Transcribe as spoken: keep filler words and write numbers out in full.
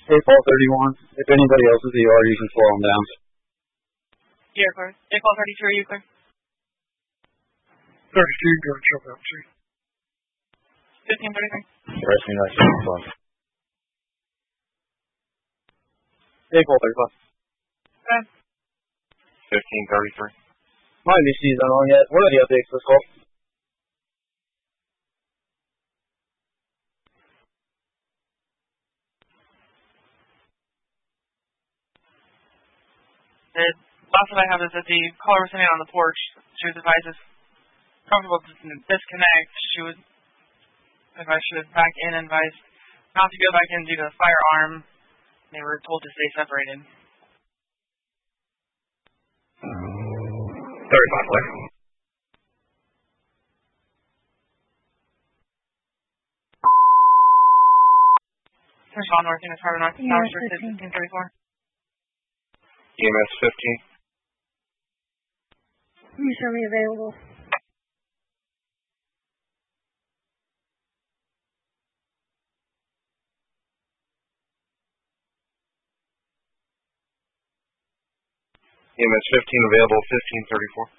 eight ball thirty-one. If anybody else is E R, you can slow them down. Yeah, clear. eight ball thirty-three, you clear? thirty-two, go and choke up, see. fifteen thirty-three. Rest me nice and fun. eight ball thirty-five. Okay. fifteen thirty-three. My N B C's not on yet. What are the updates for this call? The last that I have is that the caller was sitting on the porch. She was advised it's comfortable to disconnect. She was advised she was back in and advised not to go back in due to the firearm. They were told to stay separated. thirty-five clear. Sean North, Unit Harbor North, Yeah, Tower Street, fifteen thirty-four. E M S fifteen. You show me available. E M S fifteen available, fifteen thirty-four.